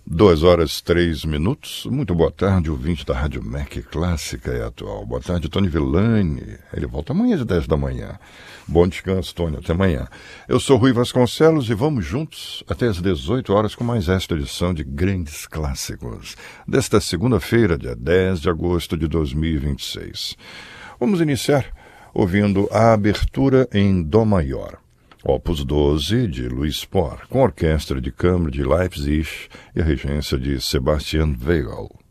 2 horas 3 minutos. Muito boa tarde, ouvinte da Rádio MEC Clássica e Atual. Boa tarde, Tony Villani. Ele volta amanhã às 10 da manhã. Bom descanso, Tony. Até amanhã. Eu sou Rui Vasconcelos e vamos juntos até às 18 horas com mais esta edição de Grandes Clássicos, desta segunda-feira, dia 10 de agosto de 2026. Vamos iniciar ouvindo a abertura em Dó maior, Opus 12, de Louis Spohr, com a Orquestra de Câmara de Leipzig e a regência de Sebastian Weigel.